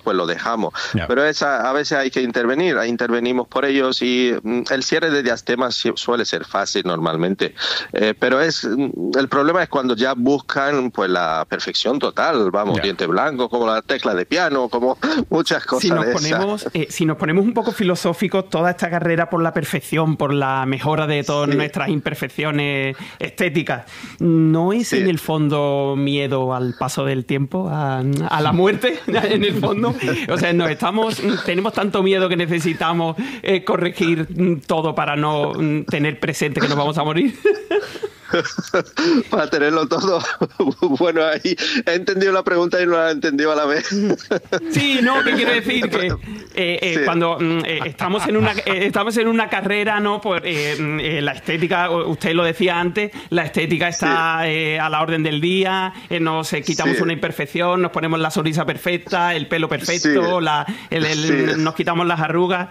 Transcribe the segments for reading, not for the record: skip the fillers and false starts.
pues lo dejamos. Ya. Pero a veces hay que intervenir, intervenimos por ellos y el cierre de diastemas suele ser fácil normalmente. Pero el problema es cuando ya buscan pues la perfección total, vamos, Ya. diente blanco, como la tecla de piano, como muchas cosas si nos ponemos un poco filosóficos, toda esta carrera por la perfección, por la mejora de todas nuestras imperfecciones estéticas, ¿no es en el fondo miedo al paso del tiempo, a la muerte, en el fondo? O sea, tenemos tanto miedo que necesitamos corregir todo para no tener presente que nos vamos a morir. Para tenerlo todo. Bueno, ahí he entendido la pregunta y no la he entendido a la vez. Sí, no, ¿qué quiero decir? Que cuando estamos en una carrera, ¿no? Pues la estética, usted lo decía antes, la estética está a la orden del día, nos quitamos una imperfección, nos ponemos la sonrisa perfecta, el pelo perfecto, nos quitamos las arrugas.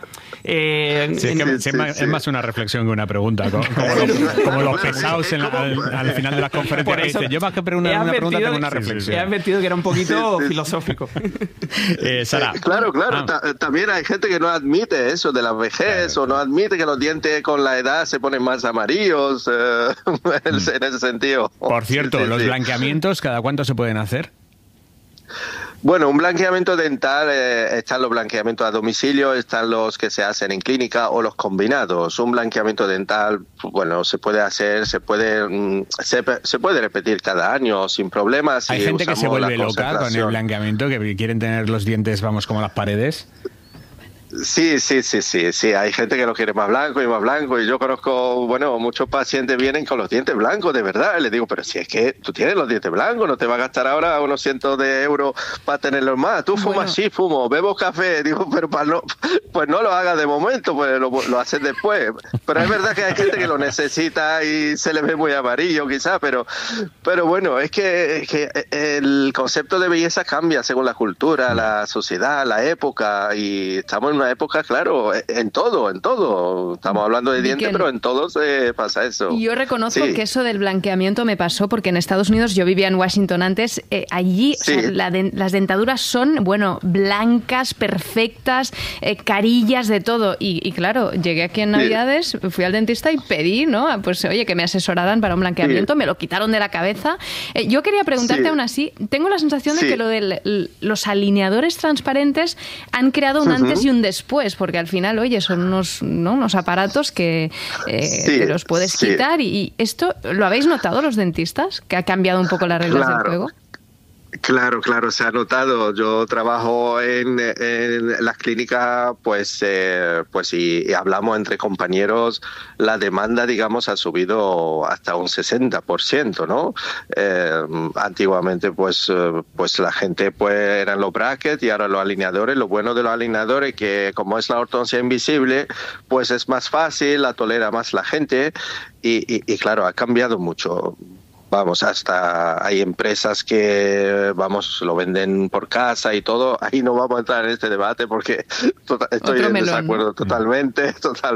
Es más una reflexión que una pregunta, como los pesados al final de las conferencias. Eso, yo más que una pregunta tengo una reflexión. He advertido que era un poquito filosófico. Sara. Claro. También hay gente que no admite eso de la vejez, o no admite que los dientes con la edad se ponen más amarillos, en ese sentido. Por cierto, los blanqueamientos, ¿cada cuánto se pueden hacer? Bueno, un blanqueamiento dental, están los blanqueamientos a domicilio, están los que se hacen en clínica o los combinados. Un blanqueamiento dental, bueno, se puede hacer, se puede repetir cada año sin problemas. Hay gente que se vuelve loca con el blanqueamiento, que quieren tener los dientes, vamos, como las paredes. Sí, hay gente que lo quiere más blanco, y yo conozco, muchos pacientes vienen con los dientes blancos, de verdad, y les digo, pero si es que tú tienes los dientes blancos, no te va a gastar ahora unos cientos de euros para tenerlos más, tú fumas, sí, fumo, bebo café, digo, pero pues no lo hagas de momento, pues lo haces después, pero es verdad que hay gente que lo necesita y se le ve muy amarillo quizás, pero bueno, es que el concepto de belleza cambia según la cultura, la sociedad, la época, y estamos en una época, claro, en todo. Estamos hablando de dientes, pero en todo se pasa eso. Yo reconozco que eso del blanqueamiento me pasó porque en Estados Unidos, yo vivía en Washington antes, allí o sea, las dentaduras son, blancas, perfectas, carillas, de todo. Y claro, llegué aquí en Navidades, fui al dentista y pedí, ¿no? Pues oye, que me asesoraran para un blanqueamiento, me lo quitaron de la cabeza. Yo quería preguntarte aún así, tengo la sensación de que lo de los alineadores transparentes han creado un antes y un después, porque al final, oye, son unos aparatos que los puedes quitar y esto, ¿lo habéis notado los dentistas? ¿Que ha cambiado un poco las reglas del juego? Claro, se ha notado. Yo trabajo en las clínicas, y hablamos entre compañeros, la demanda, digamos, ha subido hasta un 60%, ¿no? Antiguamente, pues la gente, eran los brackets y ahora los alineadores. Lo bueno de los alineadores que, como es la ortodoncia invisible, pues es más fácil, la tolera más la gente y claro, ha cambiado mucho. Vamos, hasta hay empresas que, lo venden por casa y todo. Ahí no vamos a entrar en este debate porque estoy en desacuerdo totalmente.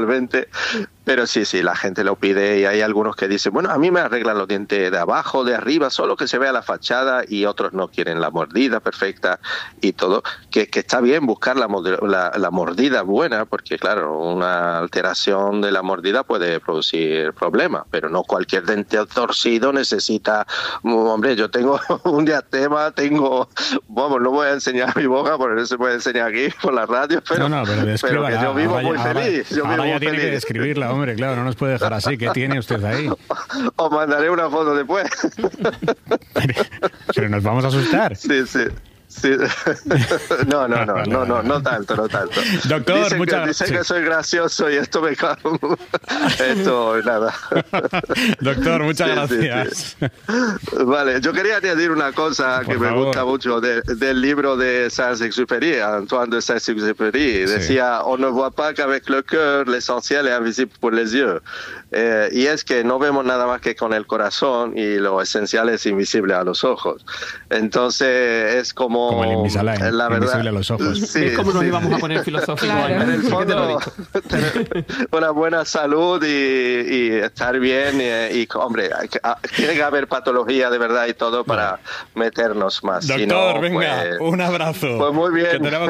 Pero sí, la gente lo pide y hay algunos que dicen, a mí me arreglan los dientes de abajo, de arriba, solo que se vea la fachada, y otros no quieren la mordida perfecta y todo. Que está bien buscar la mordida buena, porque claro, una alteración de la mordida puede producir problemas, pero no cualquier diente torcido necesita. Hombre, yo tengo un diastema, no voy a enseñar mi boca porque no se puede enseñar aquí por la radio, pero que yo vivo muy feliz. Ahora ya tiene que describirla, hombre, claro, no nos puede dejar así. ¿Qué tiene usted ahí? Os mandaré una foto después. Pero nos vamos a asustar. Sí. No tanto. Doctor, dicen que soy gracioso y esto me esto, nada. Doctor, muchas gracias. Sí. Vale, yo quería añadir una cosa que me gusta mucho del libro de Saint-Exupéry, Antoine de Saint-Exupéry. Decía, on ne voit pas qu'avec le cœur, l'essentiel est invisible pour les yeux. Y es que no vemos nada más que con el corazón y lo esencial es invisible a los ojos. Entonces es como el Invisalign, la verdad, invisible a los ojos. Sí, es como nos íbamos a poner filosóficos. Claro. En el fondo, tener una buena salud y estar bien y hombre, tiene que haber patología de verdad y todo para meternos más. Doctor, si no, venga, un abrazo. Pues muy bien.